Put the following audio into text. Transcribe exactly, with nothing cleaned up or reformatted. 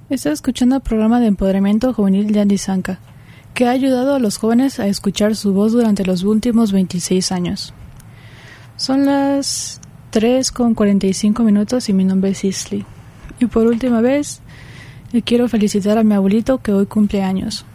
Está escuchando el programa de empoderamiento juvenil de Andy Zanca, que ha ayudado a los jóvenes a escuchar su voz durante los últimos veintiséis años. Son las tres con cuarenta y cinco minutos y mi nombre es Isley. Y por última vez, le quiero felicitar a mi abuelito que hoy cumple años.